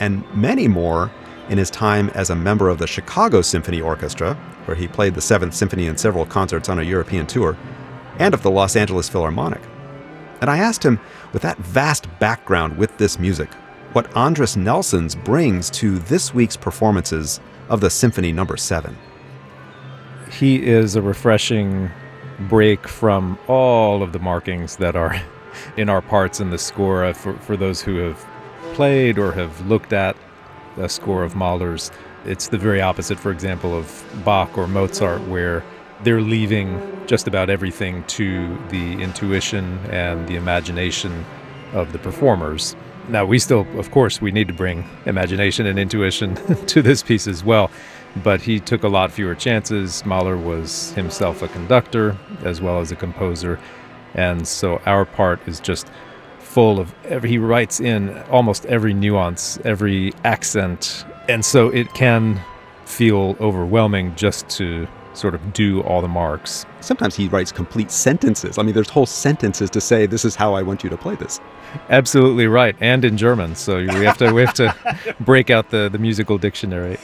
and many more in his time as a member of the Chicago Symphony Orchestra, where he played the Seventh Symphony in several concerts on a European tour, and of the Los Angeles Philharmonic. And I asked him, with that vast background with this music, what Andris Nelsons brings to this week's performances of the Symphony No. 7. He is a refreshing break from all of the markings that are in our parts in the score. For those who have played or have looked at a score of Mahler's, it's the very opposite, for example, of Bach or Mozart, where they're leaving just about everything to the intuition and the imagination of the performers. Now, we still, of course, we need to bring imagination and intuition to this piece as well, but he took a lot fewer chances. Mahler was himself a conductor as well as a composer, and so our part is just full of he writes in almost every nuance, every accent, and so it can feel overwhelming just to sort of do all the marks. Sometimes he writes complete sentences. I mean, there's whole sentences to say, this is how I want you to play this. Absolutely right, and in German, so we have to break out the musical dictionary.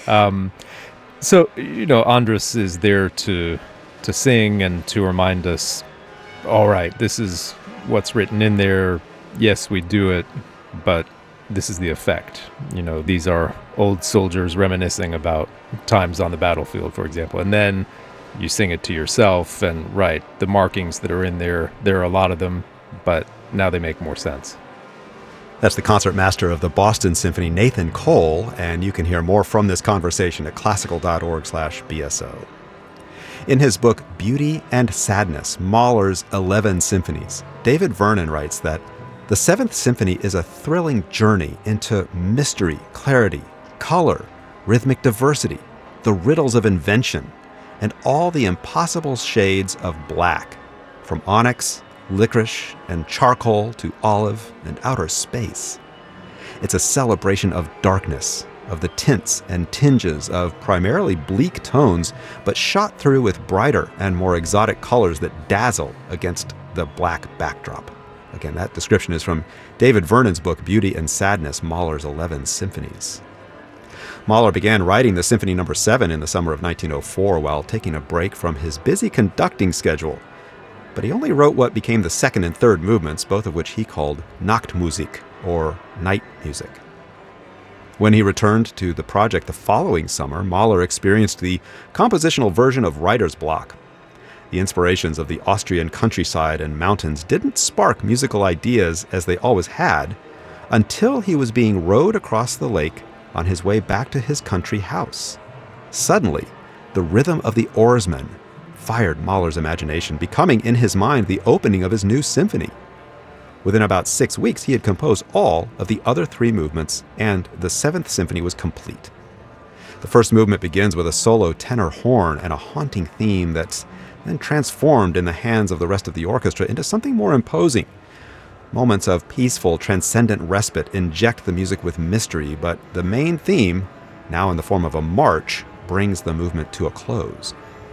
So, Andris is there to sing and to remind us, all right, this is what's written in there. Yes, we do it, but this is the effect. These are old soldiers reminiscing about times on the battlefield, for example. And then you sing it to yourself, and right, the markings that are in there are a lot of them, but now they make more sense. That's the concertmaster of the Boston Symphony, Nathan Cole, and you can hear more from this conversation at classical.org/BSO. In his book, Beauty and Sadness, Mahler's 11 Symphonies, David Vernon writes that the Seventh Symphony is a thrilling journey into mystery, clarity, color, rhythmic diversity, the riddles of invention, and all the impossible shades of black, from onyx, licorice, and charcoal to olive and outer space. It's a celebration of darkness, of the tints and tinges of primarily bleak tones, but shot through with brighter and more exotic colors that dazzle against the black backdrop. Again, that description is from David Vernon's book, Beauty and Sadness, Mahler's 11 Symphonies. Mahler began writing the Symphony No. 7 in the summer of 1904 while taking a break from his busy conducting schedule. But he only wrote what became the second and third movements, both of which he called Nachtmusik, or night music. When he returned to the project the following summer, Mahler experienced the compositional version of writer's block. The inspirations of the Austrian countryside and mountains didn't spark musical ideas as they always had until he was being rowed across the lake on his way back to his country house. Suddenly, the rhythm of the oarsmen fired Mahler's imagination, becoming in his mind the opening of his new symphony. Within about 6 weeks, he had composed all of the other 3 movements, and the 7th Symphony was complete. The first movement begins with a solo tenor horn and a haunting theme that's then transformed in the hands of the rest of the orchestra into something more imposing. Moments of peaceful, transcendent respite inject the music with mystery, but the main theme, now in the form of a march, brings the movement to a close.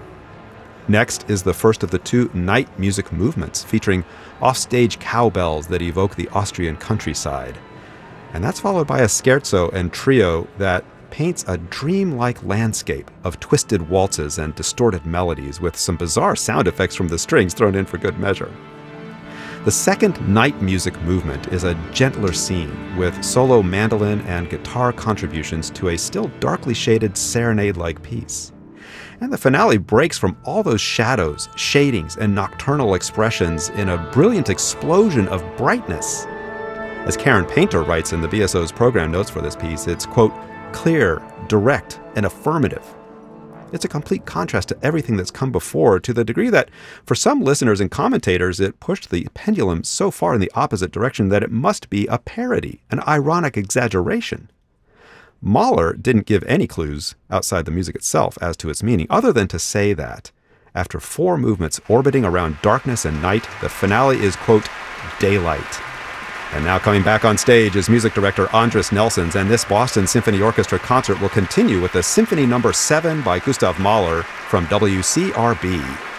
Next is the first of the 2 night music movements, featuring offstage cowbells that evoke the Austrian countryside. And that's followed by a scherzo and trio that paints a dreamlike landscape of twisted waltzes and distorted melodies with some bizarre sound effects from the strings thrown in for good measure. The second night music movement is a gentler scene with solo mandolin and guitar contributions to a still darkly shaded serenade-like piece. And the finale breaks from all those shadows, shadings, and nocturnal expressions in a brilliant explosion of brightness. As Karen Painter writes in the BSO's program notes for this piece, it's, quote, clear, direct, and affirmative. It's a complete contrast to everything that's come before, to the degree that, for some listeners and commentators, it pushed the pendulum so far in the opposite direction that it must be a parody, an ironic exaggeration. Mahler didn't give any clues outside the music itself as to its meaning, other than to say that, after 4 movements orbiting around darkness and night, the finale is, quote, daylight. And now coming back on stage is music director Andris Nelsons, and this Boston Symphony Orchestra concert will continue with the Symphony No. 7 by Gustav Mahler from WCRB.